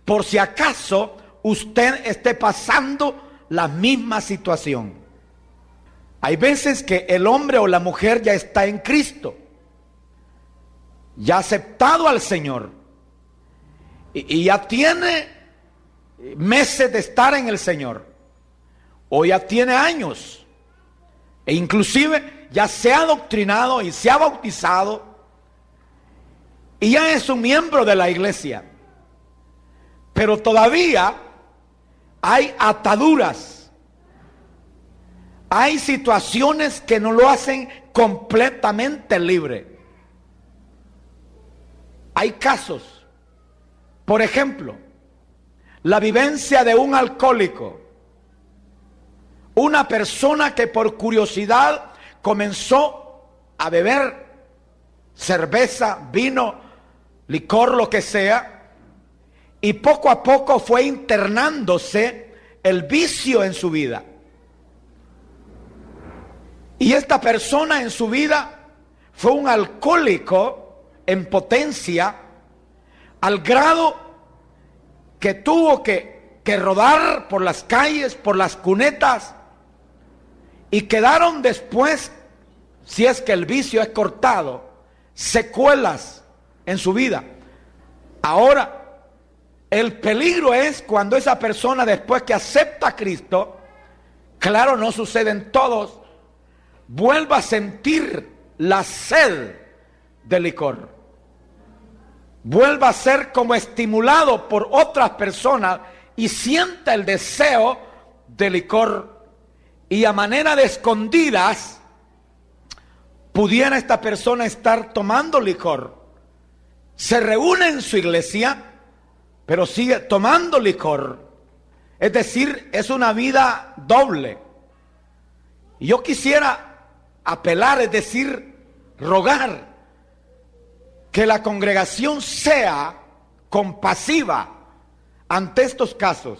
por si acaso usted esté pasando la misma situación. Hay veces que el hombre o la mujer ya está en Cristo, ya ha aceptado al Señor y ya tiene meses de estar en el Señor, o ya tiene años, e inclusive ya se ha adoctrinado y se ha bautizado y ya es un miembro de la iglesia, pero todavía hay ataduras, hay situaciones que no lo hacen completamente libre. Hay casos, por ejemplo, la vivencia de un alcohólico, una persona que por curiosidad comenzó a beber cerveza, vino, licor, lo que sea, y poco a poco fue internándose el vicio en su vida. Y esta persona en su vida fue un alcohólico en potencia, al grado que tuvo que rodar por las calles, por las cunetas, y quedaron después, si es que el vicio es cortado, secuelas en su vida. Ahora, el peligro es cuando esa persona, después que acepta a Cristo, claro, no sucede en todos, vuelva a sentir la sed de licor, vuelva a ser como estimulado por otras personas y sienta el deseo de licor, y a manera de escondidas pudiera esta persona estar tomando licor. Se reúne en su iglesia, pero sigue tomando licor. Es decir, es una vida doble. Y yo quisiera apelar, es decir, rogar que la congregación sea compasiva ante estos casos.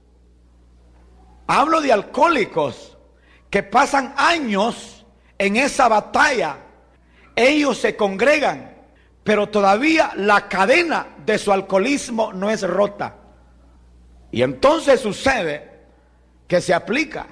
Hablo de alcohólicos que pasan años en esa batalla. Ellos se congregan, pero todavía la cadena de su alcoholismo no es rota. Y entonces sucede que se aplica.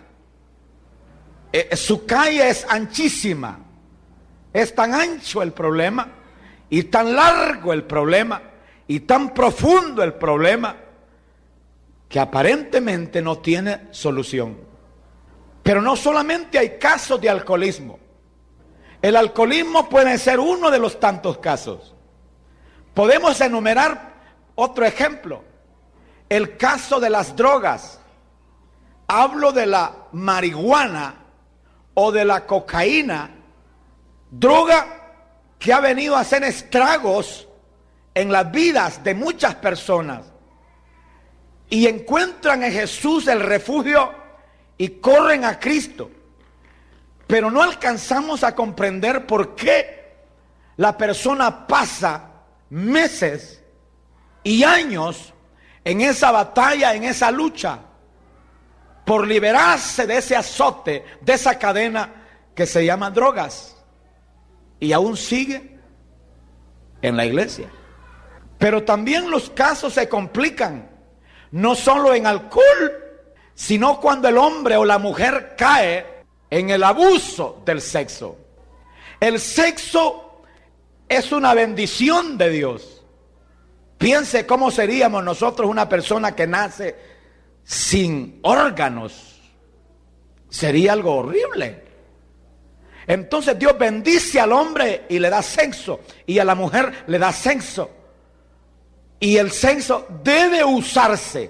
Su calle es anchísima, es tan ancho el problema, y tan largo el problema, y tan profundo el problema, que aparentemente no tiene solución. Pero no solamente hay casos de alcoholismo. El alcoholismo puede ser uno de los tantos casos. Podemos enumerar otro ejemplo. El caso de las drogas. Hablo de la marihuana o de la cocaína, droga que ha venido a hacer estragos en las vidas de muchas personas, y encuentran en Jesús el refugio y corren a Cristo, pero no alcanzamos a comprender por qué la persona pasa meses y años en esa batalla, en esa lucha, por liberarse de ese azote, de esa cadena que se llama drogas, y aún sigue en la iglesia. Pero también los casos se complican, no solo en alcohol, sino cuando el hombre o la mujer cae en el abuso del sexo. El sexo es una bendición de Dios. Piense cómo seríamos nosotros una persona que nace sin órganos. Sería algo horrible. Entonces Dios bendice al hombre y le da sexo, y a la mujer le da sexo. Y el sexo debe usarse,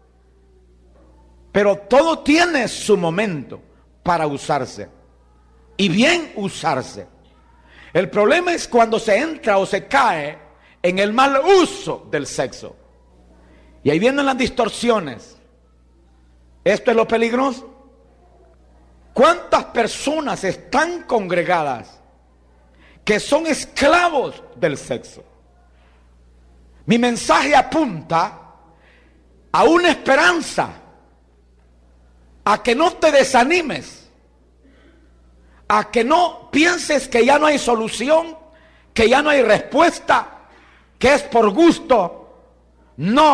pero todo tiene su momento para usarse, y bien usarse. El problema es cuando se entra o se cae en el mal uso del sexo. Y ahí vienen las distorsiones. Esto es lo peligroso. ¿Cuántas personas están congregadas que son esclavos del sexo? Mi mensaje apunta a una esperanza, a que no te desanimes, a que no pienses que ya no hay solución, que ya no hay respuesta, que es por gusto. No.